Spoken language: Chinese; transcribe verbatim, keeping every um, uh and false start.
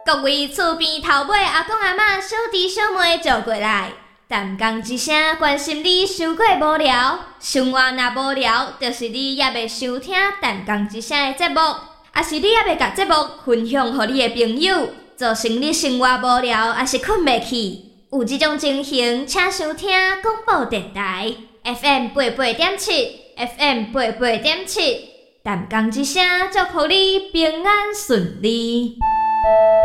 各位厝边头尾阿公阿嬷、小弟小妹坐过来，淡讲一声，关心你伤过无聊。生活若无聊，就是你也袂收听淡讲一声的节目，也是你也袂甲节目分享予你的朋友，造成你生活无聊，也是困袂去。有这种情形，请收听广播电台 F M 八八点七 ，F M 八八点七，淡讲一声，祝福你平安顺利。